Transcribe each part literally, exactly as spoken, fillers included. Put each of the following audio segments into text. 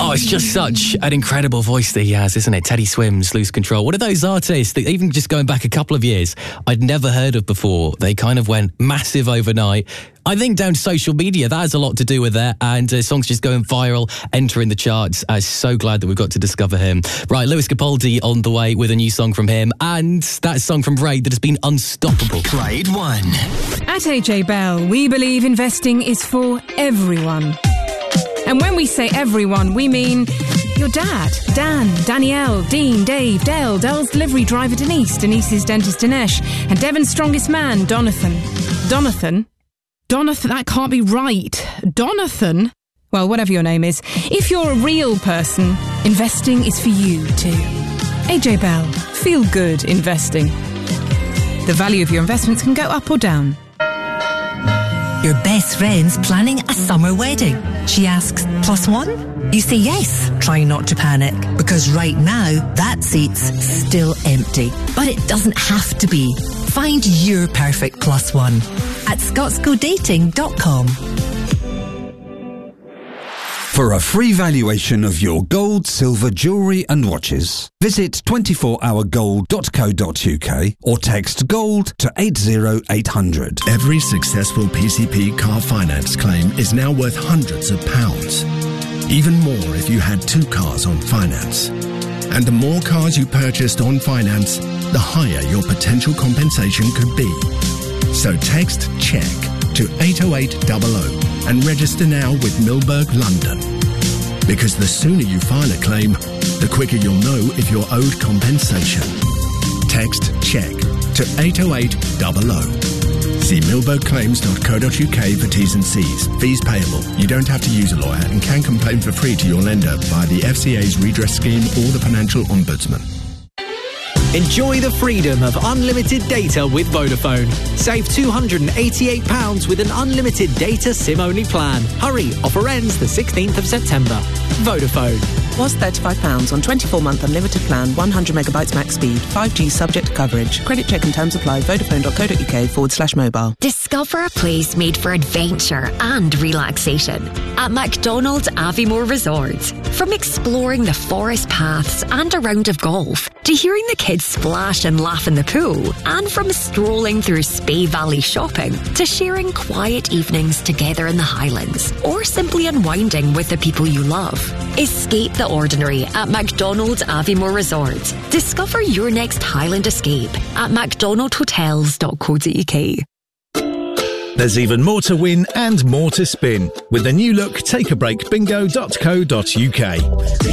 Oh, it's just such an incredible voice that he has, isn't it? Teddy Swims, Lose Control. One of those artists that even just going back a couple of years, I'd never heard of before. They kind of went massive overnight. I think down to social media, that has a lot to do with that. And uh, songs just going viral, entering the charts. I'm so glad that we've got to discover him. Right, Lewis Capaldi on the way with a new song from him. And that song from Braid that has been unstoppable. Clyde One. At A J Bell, we believe investing is for everyone. And when we say everyone, we mean your dad, Dan, Danielle, Dean, Dave, Dale, Dell's delivery driver Denise, Denise's dentist Dinesh, and Devon's strongest man, Donathan. Donathan? Donathan, that can't be right. Donathan? Well, whatever your name is, if you're a real person, investing is for you too. A J Bell, feel good investing. The value of your investments can go up or down. Your best friend's planning a summer wedding. She asks, plus one? You say yes. Try not to panic, because right now, that seat's still empty. But it doesn't have to be. Find your perfect plus one at scotsco dating dot com. For a free valuation of your gold, silver, jewellery and watches, visit twenty-four hour gold dot co dot uk or text GOLD to eight zero eight hundred. Every successful P C P car finance claim is now worth hundreds of pounds. Even more if you had two cars on finance. And the more cars you purchased on finance, the higher your potential compensation could be. So text CHECK to eight oh eight hundred and register now with Milberg London. Because the sooner you file a claim, the quicker you'll know if you're owed compensation. Text CHECK to eight oh eight hundred. See milberg claims dot co dot uk for T's and C's. Fees payable. You don't have to use a lawyer and can complain for free to your lender via the F C A's redress scheme or the Financial Ombudsman. Enjoy the freedom of unlimited data with Vodafone. Save two hundred eighty-eight pounds with an unlimited data SIM-only plan. Hurry, offer ends the sixteenth of September. Vodafone. Was thirty-five pounds on twenty-four month unlimited plan, one hundred megabytes max speed, five G subject to coverage. Credit check and terms apply. Vodafone dot co dot uk forward slash mobile. Discover a place made for adventure and relaxation at McDonald's Aviemore Resort. From exploring the forest paths and a round of golf, to hearing the kids splash and laugh in the pool, and from strolling through Spey Valley shopping, to sharing quiet evenings together in the Highlands, or simply unwinding with the people you love. Escape the ordinary at McDonald's Aviemore Resort. Discover your next Highland escape at mcdonald hotels dot co dot uk. There's even more to win and more to spin with the new look Take a Break Bingo dot co dot uk.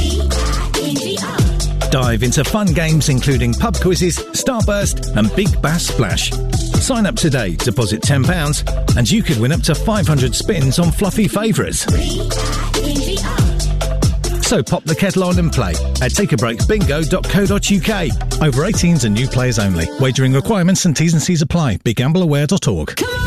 Dive into fun games including pub quizzes, Starburst and Big Bass Splash. Sign up today, deposit ten pounds and you could win up to five hundred spins on fluffy favourites. So pop the kettle on and play at take a break bingo dot co dot uk. Over eighteens and new players only. Wagering requirements and T's and C's apply. be gamble aware dot org.